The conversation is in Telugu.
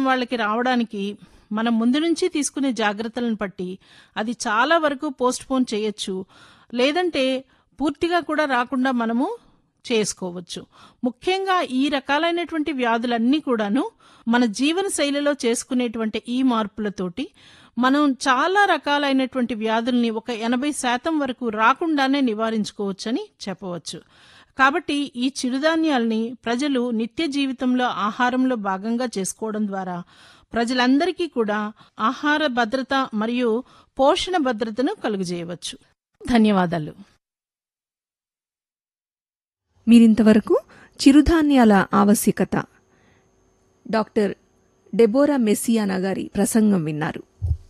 తరం వాళ్ళకి రావడానికి మనం ముందు నుంచి తీసుకునే జాగ్రత్తలను బట్టి అది చాలా వరకు పోస్ట్పోన్ చేయొచ్చు, లేదంటే పూర్తిగా కూడా రాకుండా మనము చేసుకోవచ్చు. ముఖ్యంగా ఈ రకాలైనటువంటి వ్యాధులన్నీ కూడాను మన జీవన శైలిలో చేసుకునేటువంటి ఈ మార్పులతోటి మనం చాలా రకాలైనటువంటి వ్యాధుల్ని ఒక 80% వరకు రాకుండానే నివారించుకోవచ్చని చెప్పవచ్చు. కాబట్టి ఈ చిరుధాన్యాల్ని ప్రజలు నిత్య జీవితంలో ఆహారంలో భాగంగా చేసుకోవడం ద్వారా ప్రజలందరికీ కూడా ఆహార భద్రత మరియు పోషణ భద్రతను కలుగజేయవచ్చు. ధన్యవాదాలు. మీరింతవరకు చిరుధాన్యాల ఆవశ్యకత డాక్టర్ డెబోరా మెస్సియానా గారి ప్రసంగం విన్నారు.